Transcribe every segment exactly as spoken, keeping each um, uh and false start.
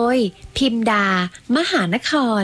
ยพิมดามหานคร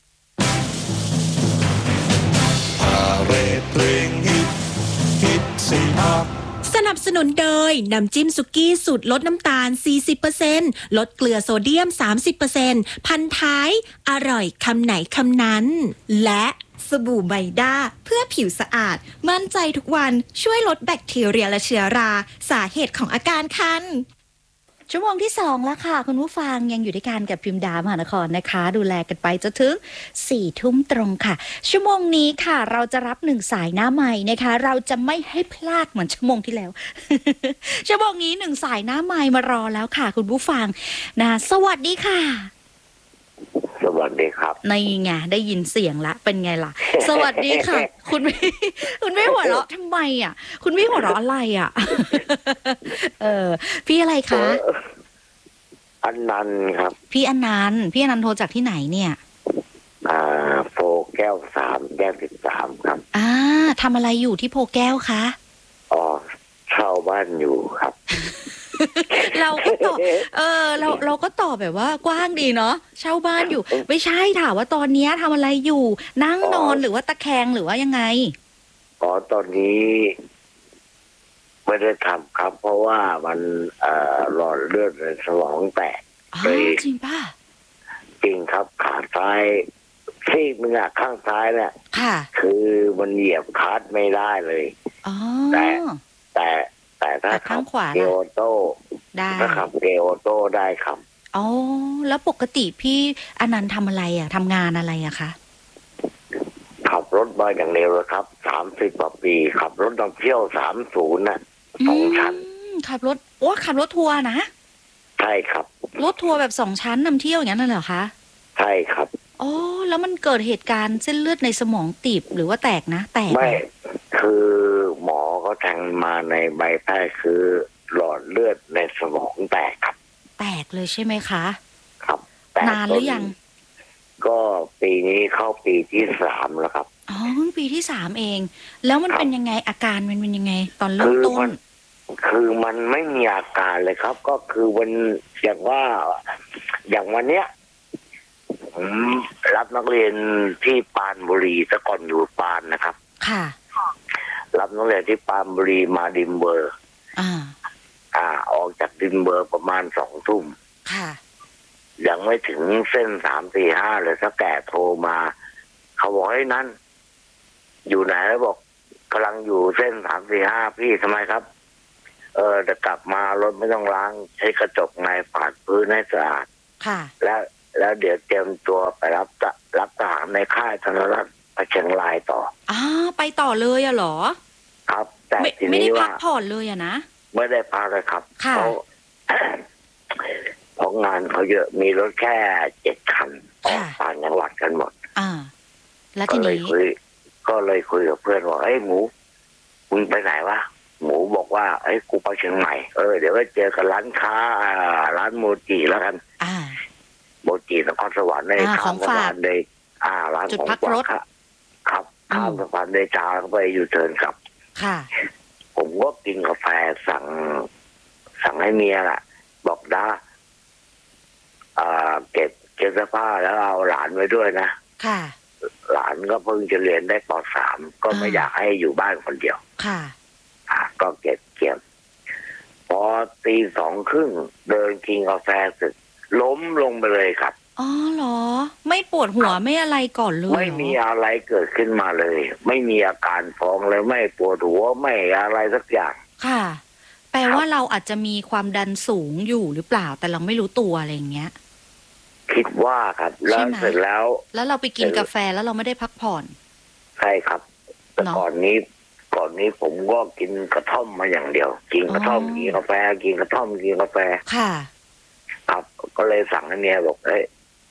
พาเรดเพลงฮิตฮิตสี่ภาคสนับสนุนโดยน้ำจิ้มสุกี้สูตรลดน้ำตาล สี่สิบเปอร์เซ็นต์ ลดเกลือโซเดียม สามสิบเปอร์เซ็นต์ พันท้ายอร่อยคำไหนคำนั้นและสบู่ไบด้าเพื่อผิวสะอาดมั่นใจทุกวันช่วยลดแบคทีเรียและเชื้อราสาเหตุของอาการคันชั่วโมงที่สองแล้วค่ะคุณผู้ฟังยังอยู่ด้วยกันกับพิมดามหานครนะคะดูแลกันไปจนถึงสี่ทุ่มตรงค่ะชั่วโมงนี้ค่ะเราจะรับหนึ่งสายหน้าใหม่นะคะเราจะไม่ให้พลาดเหมือนชั่วโมงที่แล้ว ชั่วโมงนี้หนึ่งสายหน้าใหม่มารอแล้วค่ะคุณผู้ฟังนะสวัสดีค่ะสวัสดีครับในไงได้ยินเสียงละเป็นไงล่ะสวัสดีค่ะ คุณพี่คุณพี่หัวเราะทำไมอ่ะคุณพี่หัวเราะอะไรอ่ะ เออพี่อะไรคะอันนันครับพี่อนันต์พี่อนันต์โทรจากที่ไหนเนี่ยอ่าโพแก้วสามแก้วสิบสามครับอ่าทำอะไรอยู่ที่โพแก้วคะอ๋อเช่าบ้านอยู่ครับเราก็ตอบเออเราเราก็ตอบแบบว่ากว้างดีเนาะเช่าบ้านอยู่ไม่ใช่ถามว่าตอนนี้ทำอะไรอยู่นั่งนอนหรือว่าตะแคงหรือว่ายังไงอ๋อตอนนี้ไม่ได้ทำครับเพราะว่ามันเอ่อหลอดเลือดในสมองแตกเลยจริงป่ะจริงครับขาซ้ายซีกนึงอะข้างซ้ายเนี่ยค่ะคือมันเหยียบคลัตช์ไม่ได้เลยอ๋อแต่แต่แต่ถ้าขับเกียร์ออโต้ได้ถ้าขับเกียร์ออโต้ได้ครับอ๋อแล้วปกติพี่อนันต์ทำอะไรอ่ะทำงานอะไรอะคะขับรถมาอย่างเร็วเลยครับสามสิบกว่าปีขับรถนำเที่ยวสามศูนย์นะสองชั้นขับรถโอ้ขับรถทัวร์นะใช่ครับรถทัวร์แบบสองชั้นนำเที่ยวอย่างนั้นเหรอคะใช่ครับอ๋อแล้วมันเกิดเหตุการณ์เส้นเลือดในสมองตีบหรือว่าแตกนะแตกไม่คือหมอเขาแทงมาในใบแพทย์คือหลอดเลือดในสมองแตกครับแตกเลยใช่ไหมคะครับนานหรือยังก็ปีนี้เข้าปีที่สามแล้วครับอ๋อปีที่สามเองแล้วมันเป็นยังไงอาการมันเป็นยังไงตอนเริ่มต้นคือมันไม่มีอาการเลยครับก็คือวันอย่างว่าอย่างวันเนี้ยผมรับนักเรียนที่ปรานบุรีแต่ก่อนอยู่ปรานนะครับค่ะรับนักเรียนที่ปรานบุรีมาดินเบอร์อ่าอ่าออกจากดินเบอร์ประมาณสองทุ่มค่ะยังไม่ถึงเส้นสามสี่ห้าเลยสักแก่โทรมาเขาบอกให้นั่นอยู่ไหนแล้วบอกกำลังอยู่เส้นสามสี่ห้าพี่ทำไมครับเออจะกลับมารถไม่ต้องล้างใช้กระจกในปาดพื้นให้สะอาดค่ะแล้วแล้วเดี๋ยวเตรียมตัวไปรับรับทหารในค่ายธนรัตน์ไปเชียงรายต่ออ๋อไปต่อเลยอะเหรอครับแต่ทีนี้ว่าไม่ได้พักผ่อนเลยอะนะไม่ได้พักเลยครับเพราะเพราะงานเขาเยอะมีรถแค่เจ็ดคันออกต่างจังหวัดกันหมดอ่าแล้วทีนี้ก็เลยคุยกับเพื่อนว่าเฮ้ยหมูมึงไปไหนวะหมูบอกว่าเอ้ยกูไปเชียงใหม่เออเดี๋ยวก็เจอกันร้านค้าอ่าร้านโมจิแล้วกันอ่าโมจินครสวรรค์ในข้ามสะพานเดชอ่าร้านของฝากครับข้ามสะพานเดชาไปอยู่เทินครับค่ะผมก็กินกาแฟสั่งสั่งให้เมียแหละบอกด้าอ่าเก็บเก็บเสื้อผ้าแล้วเอาหลานไว้ด้วยนะค่ะหลานก็เพิ่งจะเรียนได้ป.สามก็ไม่อยากให้อยู่บ้านคนเดียวค่ะอ่าก็เก็บเก็บพอตีสองครึ่งเดินกินกาแฟเสร็จล้มลงไปเลยครับอ๋อเหรอไม่ปวดหัวไม่อะไรก่อนเลยไม่มีอะไรเกิดขึ้นมาเลยไม่มีอาการฟ้องเลยไม่ปวดหัวไม่อะไรสักอย่างค่ะแปลว่าเราอาจจะมีความดันสูงอยู่หรือเปล่าแต่เราไม่รู้ตัวอะไรอย่างเงี้ยคิดว่าครับแล้วเสร็จแล้วแล้วเราไปกินกาแฟแล้วเราไม่ได้พักผ่อนใช่ครับแต่ก่อนนี้ก่อนนี้ผมก็กินกระท่อมมาอย่างเดียวกินกระท่อมกินกาแฟกินกระท่อมกินกาแฟค่ะครับก็เลยสั่งให้เมียบอกเฮ้ย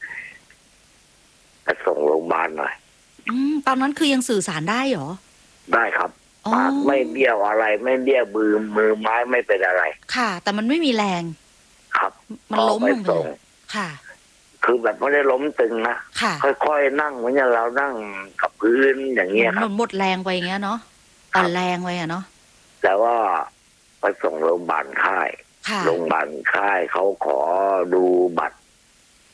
ไปส่งโรงพยาบาลหน่อยอืมตอนนั้นคือยังสื่อสารได้เหรอได้ครับปากไม่เบี้ยวอะไรไม่เบี้ยวมือมือไม้ไม่เป็นอะไรค่ะแต่มันไม่มีแรงครับมันล้มลงไปค่ะคือแบบไม่ได้ล้มตึงนะค่อยๆนั่งเหมือนเรานั่งกับพื้นอย่างเงี้ยครับหมดแรงไปอย่างเงี้ยเนาะอ่อนแรงไปอะเนาะแต่ว่าไปส่งโรงพยาบาลค่ายโรงพยาบาลค่ายเขาขอดูบัตร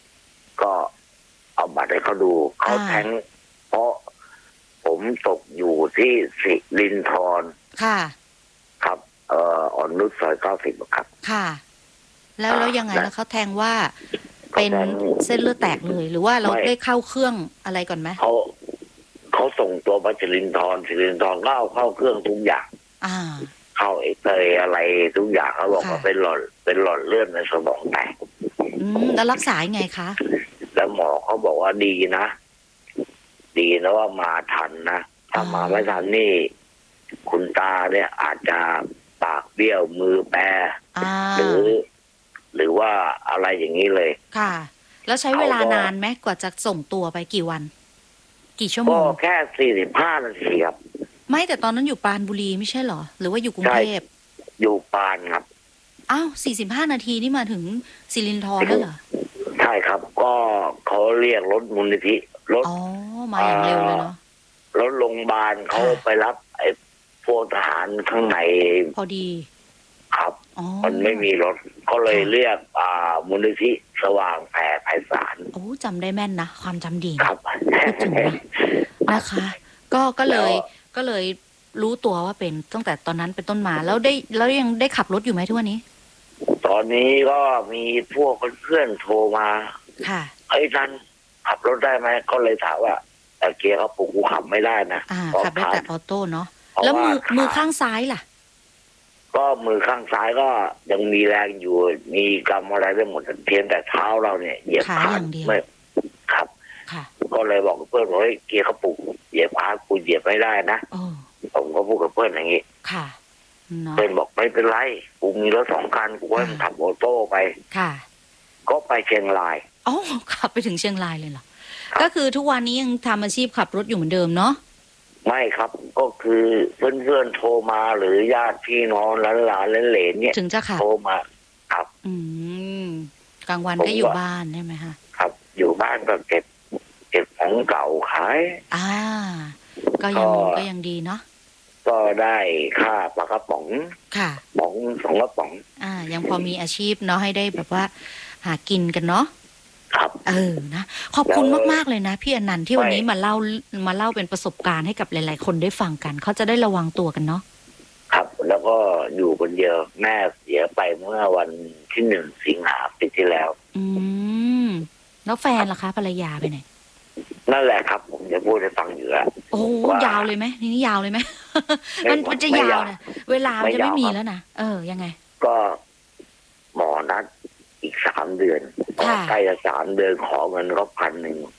ก็เอาบัตรให้เขาดูเขาอ่าแทงเพราะผมตกอยู่ที่สิรินธรค่ะครับเอ่ออ่อนนุชซอยเก้าสิบครับค่ะ แล้วอ่าแล้วยังไงและแล้วเขาแทงว่าเป็นเขาแทงเส้นเลือดแตกเลย หรือว่าเราไม่ได้เข้าเครื่องอะไรก่อนไหมเขาเขาส่งตัวมาสิรินธรสิรินธรก็เอาเข้าเครื่องทุกอย่างอ่าเข้าเอ็กซเรย์อะไรทุกอย่างเขาบอกค่ะว่าเป็นหลอดเป็นหลอดเลือดในสมองแตกอืมแล้วรักษายังไงคะแล้วหมอเขาบอกว่าดีนะ ดีนะว่ามาทันนะถ้ามาไม่ทันนี่ คุณตาเนี่ยอาจจะปากเบี้ยวมือแปรอ่าหรือ หรือว่าอะไรอย่างนี้เลยค่ะ แล้วใช้เวลาเขาก็นานไหมกว่าจะส่งตัวไปกี่วัน กี่ชั่วโมก็งแค่สี่สิบห้านาทีครับไม่แต่ตอนนั้นอยู่ปราณบุรีไม่ใช่เหรอ หรือว่าอยู่กรุงเทพอยู่ปานครับอ้าวสี่สิบห้านาทีนี่มาถึงสิรินธรแล้วเหรอใช่ครับ ก็เขาเรียกรถมูลนิธิรถอ๋อ มาอย่างเร็วเลยเนาะรถโรงพยาบาลเขาค่ะไปรับไอ้พวกทหารข้างในพอดีครับอ๋อมันไม่มีรถก็เลยค่ะเรียกอ่ามูลนิธิสว่างแผ่ไพศาลโอ้จำได้แม่นนะ ความจำดีคนะรับพูดถึงนะนะคะ ก็ก็เลยแล้วก็เลยรู้ตัวว่าเป็นตั้งแต่ตอนนั้นเป็นต้นมา แล้วได้แล้วยังได้ขับรถอยู่ไหมทุกวันนี้ตอนนี้ก็มีพวกเพื่อนๆโทรมาค่ะไอ้ท่านขับรถได้ไหมก็เลยถามว่าแต่เกียร์เขาปลุกกูขับไม่ได้นะอ่าเพราะขับได้ขาแต่ออโต้เนาะเพราะแล้วมือว่าขามืมือข้างซ้ายล่ะก็มือข้างซ้ายก็ยังมีแรงอยู่ มีกำอะไรได้หมดเพียงแต่เท้าเราเนี่ยเหยียบขาขาอย่างเดียวไม่ครับค่ะก็เลยบอกกับเพื่อนว่าเฮ้ยเกียร์เขาปลุกเหยียบขากูเหยียบไม่ได้นะโอ้ผมก็พูดกับเพื่อนอย่างนี้ค่ะเนาะเพื่อนบอกไม่เป็นไรกูมีรถสองคันกูให้มันขับโอโต้ไปค่ะก็ไปเชียงรายอ๋อขับไปถึงเชียงรายเลยเหรอครับก็คือทุกวันนี้ยังทำอาชีพขับรถอยู่เหมือนเดิมเนาะไม่ครับ ก็คือเพื่อนๆโทรมาหรือญาติพี่น้องหลานๆเหลนๆเนี่ยถึงจะขับโทรมาครับอืมกลางวันผมก็อยู่ว่าบ้านใช่ไหมคะครับ อยู่บ้านก็เก็บเก็บของเก่าขายอ่า ก็ยังก็ก็ยังดีเนาะก็ได้ค่าปลากระป๋องค่ะป๋องสองกระป๋องอ่า ยังพอมีอาชีพเนาะให้ได้แบบว่า หากินกันเนาะครับเออนะขอบคุณแล้วมากๆเลยนะพี่อนันต์ที่วันนี้ไม่มาเล่ามาเล่าเป็นประสบการณ์ให้กับหลาย ๆ คนได้ฟังกันเขาจะได้ระวังตัวกันเนาะครับ แล้วก็อยู่คนเดียวแม่เสียไปเมื่อวันที่หนึ่งสิงหาปีที่แล้วอืมแล้วแฟนล่ะคะภรรยาไปไหนนั่นแหละครับ ผมจะพูดให้ฟังอยู่แล้วโอ้โหว่ายาวเลยไหมทีนี้ยาวเลยไหมไม่มันมันจะไม่ยายาว วนะเวลามันจะไม่ไม่ยาวมีครับแล้วนะเออยังไงก็หมอนัดอีกสามเดือนค่ะใกล้จะสามเดือนขอเงินก็พันหนึ่ง